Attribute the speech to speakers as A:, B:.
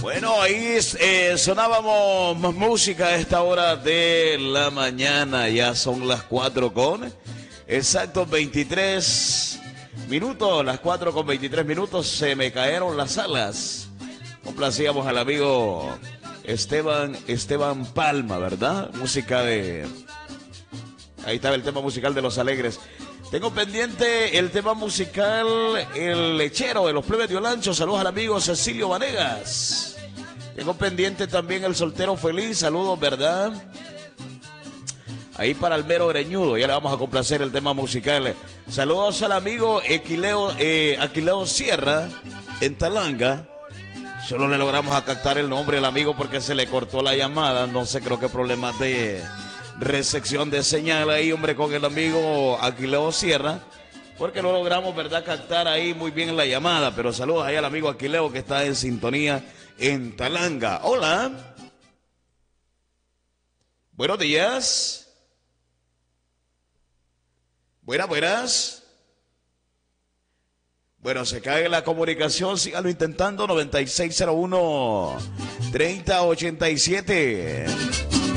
A: Bueno, ahí sonábamos más música a esta hora de la mañana. Ya son las 4 con exactos 23 minutos. Las 4 con 23 minutos. Se me cayeron las alas. Complacíamos al amigo Esteban Palma, ¿verdad? Música de... Ahí estaba el tema musical de Los Alegres. Tengo pendiente el tema musical El Lechero de los Plebes de Olancho. Saludos al amigo Cecilio Vanegas. Tengo pendiente también El Soltero Feliz. Saludos, ¿verdad? Ahí para el mero greñudo. Ya le vamos a complacer el tema musical. Saludos al amigo Aquileo Sierra en Talanga. Solo le logramos a captar el nombre del amigo porque se le cortó la llamada. No sé, creo que problemas de recepción de señal ahí, hombre, con el amigo Aquileo Sierra, porque no logramos, ¿verdad?, captar ahí muy bien la llamada. Pero saludos ahí al amigo Aquileo que está en sintonía en Talanga. Hola. Buenos días. Buenas. Bueno, se cae la comunicación, síganlo intentando, 9601-3087.